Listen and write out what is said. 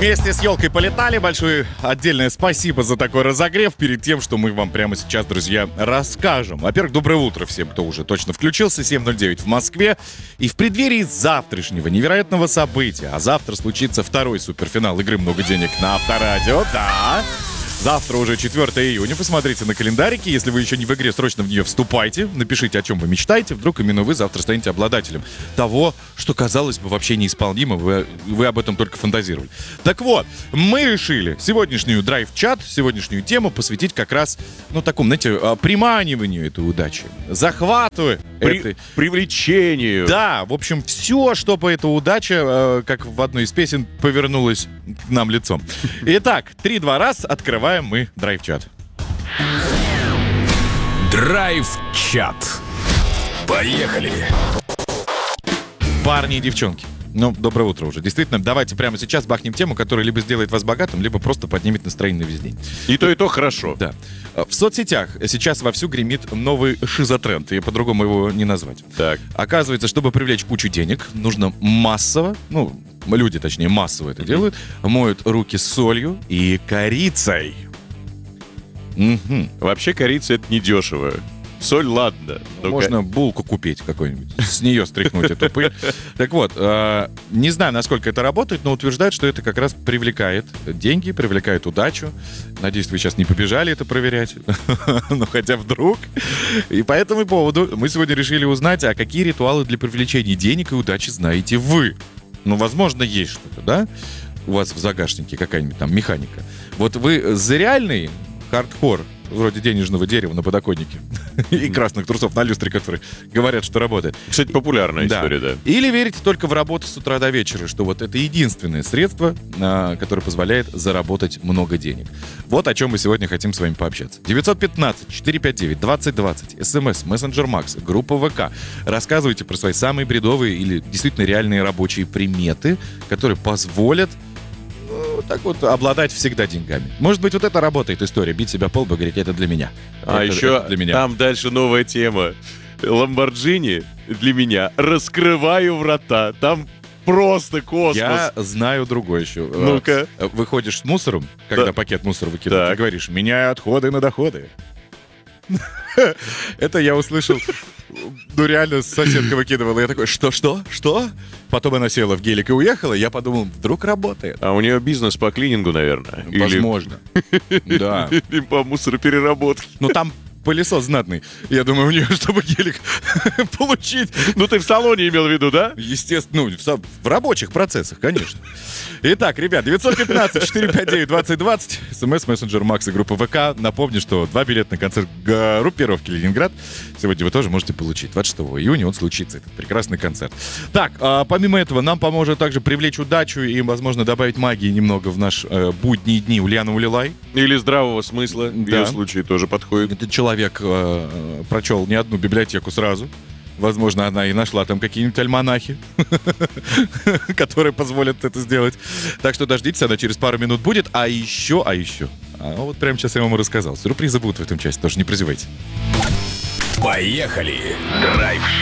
Вместе с елкой полетали. Большое отдельное спасибо за такой разогрев перед тем, что мы вам прямо сейчас, друзья, расскажем. Во-первых, доброе утро всем, кто уже точно включился. 7:09 в Москве. И в преддверии завтрашнего невероятного события, а завтра случится второй суперфинал игры «Много денег» на Авторадио. Да. Завтра уже 4 июня. Посмотрите на календарики. Если вы еще не в игре, срочно в нее вступайте. Напишите, о чем вы мечтаете. Вдруг именно вы завтра станете обладателем того, что, казалось бы, вообще неисполнимо. Вы об этом только фантазировали. Так вот, мы решили сегодняшнюю драйв-чат, сегодняшнюю тему посвятить как раз, такому, знаете, приманиванию этой удачи. Захвату этой... Привлечению. Да, в общем, все, чтобы эта удача, как в одной из песен, повернулась к нам лицом. Итак, 3-2 раз открываем мы драйв-чат. Драйв-чат. Поехали. Парни и девчонки. Доброе утро уже. Действительно, давайте прямо сейчас бахнем тему, которая либо сделает вас богатым, либо просто поднимет настроение на весь день. И то хорошо. Да. В соцсетях сейчас вовсю гремит новый шизотренд, и по-другому его не назвать. Так. Оказывается, чтобы привлечь кучу денег, нужно массово, люди, точнее, массово это делают, моют руки солью и корицей. Вообще корица — это недешево. Соль, ладно. Можно булку купить какой-нибудь, с нее стряхнуть эту пыль. Так вот, не знаю, насколько это работает, но утверждают, что это как раз привлекает деньги, привлекает удачу. Надеюсь, вы сейчас не побежали это проверять, но хотя вдруг. И по этому поводу мы сегодня решили узнать, а какие ритуалы для привлечения денег и удачи знаете вы. Возможно, есть что-то, да? У вас в загашнике какая-нибудь там механика. Вот вы за реальный хардкор, вроде денежного дерева на подоконнике и красных трусов на люстре, которые говорят, что работает. Кстати, популярная история, да. Или верите только в работу с утра до вечера, что вот это единственное средство, которое позволяет заработать много денег. Вот о чем мы сегодня хотим с вами пообщаться. 915-459-2020, СМС, мессенджер Макс, группа ВК. Рассказывайте про свои самые бредовые или действительно реальные рабочие приметы, которые позволят так вот обладать всегда деньгами. Может быть, вот это работает история. Бить себя по лбу и говорить, это для меня. Это для меня. Там дальше новая тема. Ламборджини для меня. Раскрываю врата. Там просто космос. Я знаю другое еще. Ну-ка. Выходишь с мусором, когда пакет мусора выкидываешь, и говоришь, меняй отходы на доходы. Это я услышал. Реально, соседка выкидывала. Я такой, что? Потом она села в гелик и уехала. Я подумал, вдруг работает. А у нее бизнес по клинингу, наверное. Возможно. Да. Или по мусоропереработке. Там пылесос знатный. Я думаю, у нее, чтобы гелик получить... Ты в салоне имел в виду, да? Естественно, в рабочих процессах, конечно. Итак, ребят, 915-459-2020, СМС, мессенджер Макс и группа ВК. Напомню, что 2 билета на концерт группировки «Ленинград» сегодня вы тоже можете получить. 26 июня он случится, этот прекрасный концерт. Так, помимо этого, нам поможет также привлечь удачу и, возможно, добавить магии немного в наши будние дни Ульяна Улилай. Или здравого смысла, в ее случае тоже подходит. Этот человек прочел не одну библиотеку сразу. Возможно, она и нашла там какие-нибудь альманахи, которые позволят это сделать. Так что дождитесь, она через пару минут будет. А еще, вот прямо сейчас я вам и рассказал. Сюрпризы будут в этом части, тоже не прозевайте. Поехали! Драйв